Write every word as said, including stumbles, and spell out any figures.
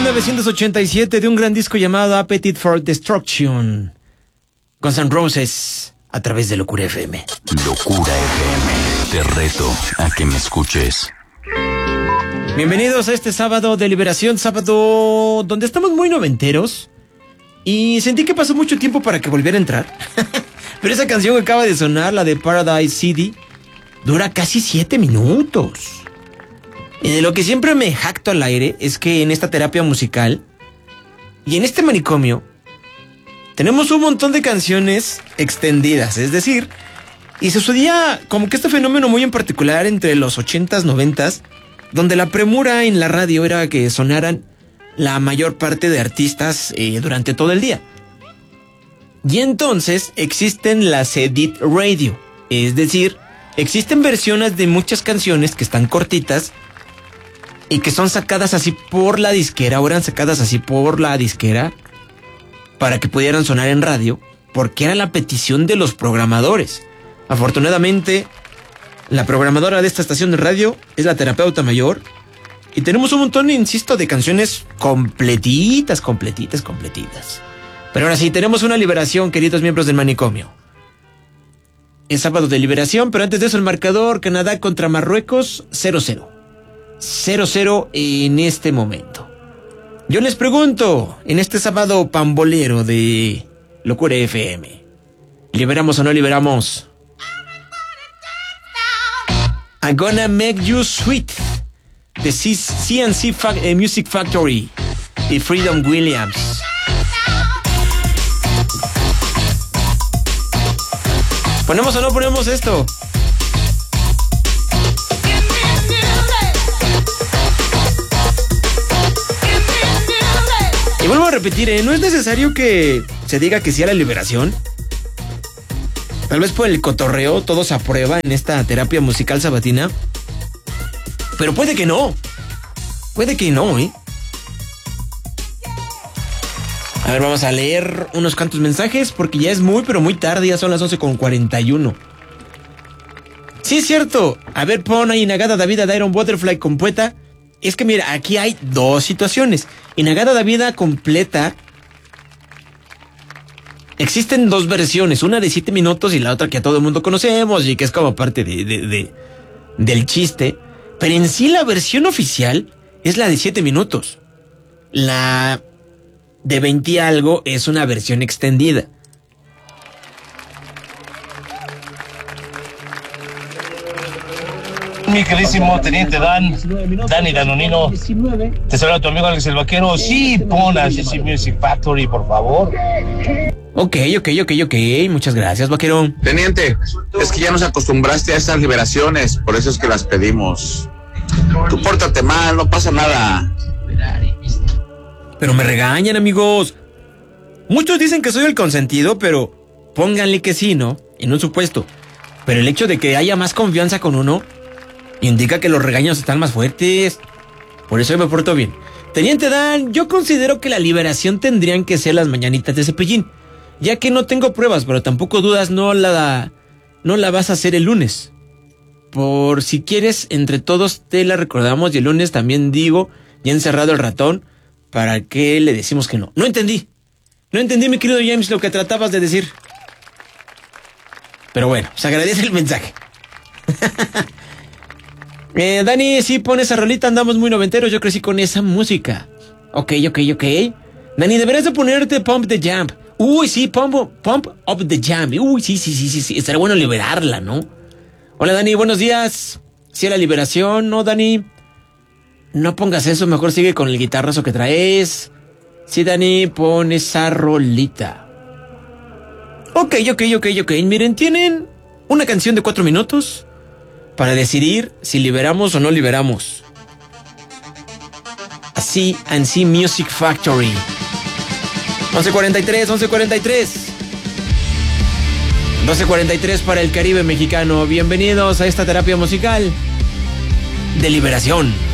mil novecientos ochenta y siete de un gran disco llamado Appetite for Destruction. Guns N' Roses a través de Locura F M. Locura F M. Te reto a que me escuches. Bienvenidos a este sábado de liberación, sábado donde estamos muy noventeros. Y sentí que pasó mucho tiempo para que volviera a entrar. Pero esa canción que acaba de sonar, la de Paradise City, dura casi siete minutos. Y de lo que siempre me jacto al aire es que en esta terapia musical y en este manicomio tenemos un montón de canciones extendidas. Es decir, y se sucedía como que este fenómeno muy en particular entre los ochentas, noventas, donde la premura en la radio era que sonaran la mayor parte de artistas eh, durante todo el día. Y entonces existen las edit radio. Es decir, existen versiones de muchas canciones que están cortitas y que son sacadas así por la disquera, o eran sacadas así por la disquera para que pudieran sonar en radio, porque era la petición de los programadores. Afortunadamente, la programadora de esta estación de radio es la terapeuta mayor, y tenemos un montón, insisto, de canciones completitas, completitas, completitas. Pero ahora sí, tenemos una liberación, queridos miembros del manicomio. Es sábado de liberación, pero antes de eso el marcador: Canadá contra Marruecos, cero cero. cero cero en este momento. Yo les pregunto, en este sábado pambolero de Locura F M, ¿liberamos o no liberamos? I'm Gonna Make You Sweet, de C and C Fa- eh, Music Factory y Freedom Williams. ¿Ponemos o no ponemos esto? Y vuelvo a repetir, ¿eh? No es necesario que se diga que sí a la liberación. Tal vez por el cotorreo todo se aprueba en esta terapia musical sabatina. Pero puede que no. Puede que no, ¿eh? A ver, vamos a leer unos cuantos mensajes porque ya es muy, pero muy tarde. Ya son las once con cuarenta y uno. Sí, es cierto. A ver, pon ahí Inagada David de Iron Butterfly completa. Es que mira, aquí hay dos situaciones. Inagada David completa. Existen dos versiones, una de siete minutos y la otra que a todo el mundo conocemos y que es como parte de, de, de, del chiste. Pero en sí la versión oficial es la de siete minutos. La de veinte y algo es una versión extendida. Mi queridísimo teniente Dan, Dani Danonino, te saluda tu amigo Alex el Vaquero. Sí, pon a C C Music Factory, por favor. Ok, ok, ok, ok, muchas gracias, Vaquero. Teniente, es que ya nos acostumbraste a estas liberaciones, por eso es que las pedimos. Tú pórtate mal, no pasa nada. Pero me regañan, amigos. Muchos dicen que soy el consentido, pero pónganle que sí, ¿no? En un supuesto. Pero el hecho de que haya más confianza con uno indica que los regaños están más fuertes. Por eso yo me porto bien. Teniente Dan, yo considero que la liberación tendrían que ser las mañanitas de Cepillín, ya que no tengo pruebas, pero tampoco dudas no la, no la vas a hacer el lunes. Por si quieres, entre todos te la recordamos y el lunes también digo, ya encerrado el ratón, ¿para qué le decimos que no? No entendí. No entendí, mi querido James, lo que tratabas de decir. Pero bueno, se agradece el mensaje. Eh, Dani, sí, pone esa rolita, andamos muy noventeros, yo crecí con esa música. Ok, ok, ok. Dani, deberías de ponerte Pump the Jam. Uy, sí, Pump, pump Up the Jam. Uy, sí, sí, sí, sí, sí, estaría bueno liberarla, ¿no? Hola, Dani, buenos días. Sí, a la liberación, ¿no, Dani? No pongas eso, mejor sigue con el guitarrazo que traes. Sí, Dani, pon esa rolita. Ok, ok, ok, ok. Miren, tienen una canción de cuatro minutos para decidir si liberamos o no liberamos. C and C Music Factory. once cuarenta y tres, once cuarenta y tres. doce cuarenta y tres para el Caribe mexicano. Bienvenidos a esta terapia musical de liberación.